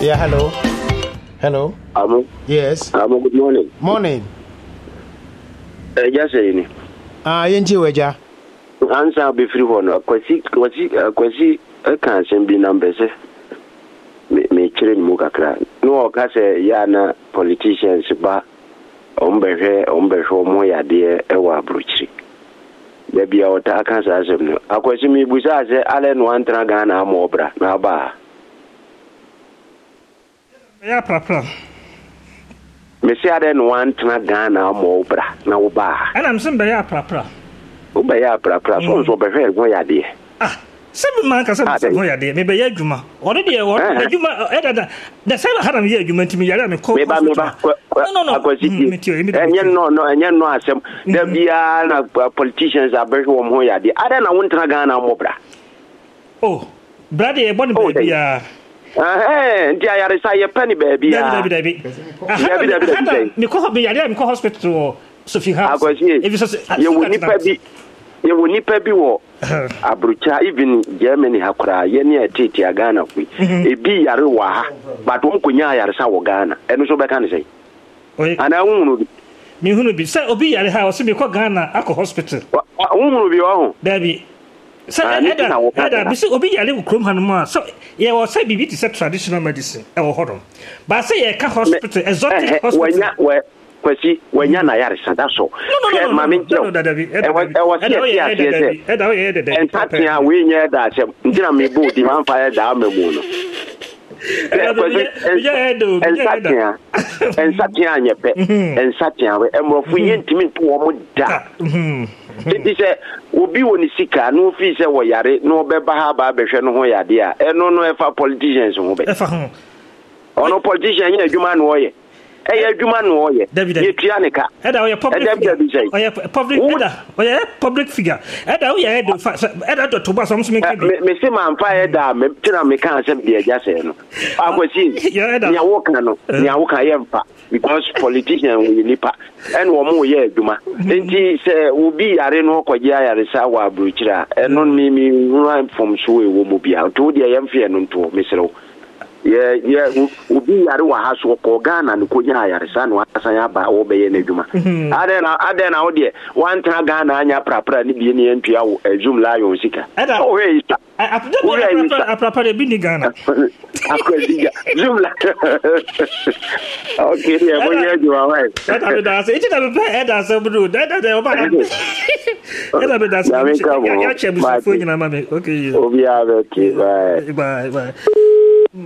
Yeah, hello. Hello. Yes. Good morning. Morning. Just saying. Yenji weja. Answer be free one. Kwasi can be numbers. Me children mukakra. No, kase yana politicians ba. Ombehe mo ya de ewa bruchi. Debi awota akansa asem no. Akwasi mi busa se ale no antra Ghana amobra na ba. Ya prapra. Me se ale no antra Ghana amobra na wo ba. Ana mse be ya prapra. Wo be ya prapra so behwe mo ya de. Sebi man ka sebi mo ya de me be ya adwuma. Ode de wo adwuma edada. Da se ha na me ya adwuma ntimi yare me ko. Me ba no. Enye no asem. Da bia na politicians abehwe wo mo ya de. Ada na wontra Ghana amobra. Oh, brother e boni baby ya. Nti ayare sa ye pani baby ya. David. Me ko be yare me ko hospital Sophie House. Ye woni pa bi wo abrucha even Germany hakura ye ne atiti Ghana kwi ebi yare wa ha but won konya yare sa wo Ghana eno so be kan sei ana hunu bi mi hunu bi say obi yare ha o se me ko Ghana akọ hospital hunu bi wa ho David say eda bi say obi yare wo krom hanu ma so ye wo say bibi ti say traditional medicine e wo hodon ba say ye ka hospital exotic hospital Kwasi wanya na yare sada so mama njo entatia we nya da asem ndina me bo di man fa da mamu no ensatia nyepe ensatia we emrofu yentimi to wo mu da ti se obi woni sika no fi se wo yare no be ba ha ba behwe no ho yade a eno no e fa politicians ho be ono politician nya adwuma no oye adwuma no oye ye tua ne ka eda oye public figure eda oye eda to ba some me se man fa eda me tira me kan asem de aja se no akwasi nya wo kan no nya wo kan ye mfa because politician we nipa en wo mo ye adwuma enti se obi yare no kwaje yare sa wa abrochira eno mi run from so we wo mo bia to de ye mfe no nto mesrew ubi yare wa haso ko Ghana no konya yare sa no asan ya ba wo be ye na adwuma ade na wo de wan tra Ghana anya prapra ni bi ni entua wo azum la yo sika o he ita aprapra de bi ni Ghana akwadiga zoom la okay ye mo ye jwa wa da se ita be eda se bru da o ba eda be da se ya chebu fo nyina mama okay obi ave okay bye bye